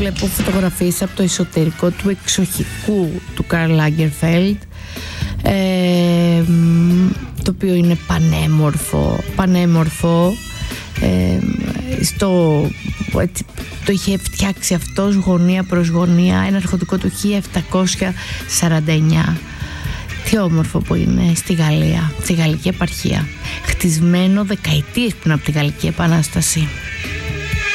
βλέπω φωτογραφίες από το εσωτερικό του εξοχικού του Καρλ Λάγκερφελντ, το οποίο είναι πανέμορφο. Έτσι, το είχε φτιάξει αυτός γωνία προς γωνία, ένα αρχοντικό του 1749. Τι όμορφο που είναι, στη Γαλλία, στη Γαλλική επαρχία, χτισμένο δεκαετίες πριν από τη Γαλλική Επανάσταση.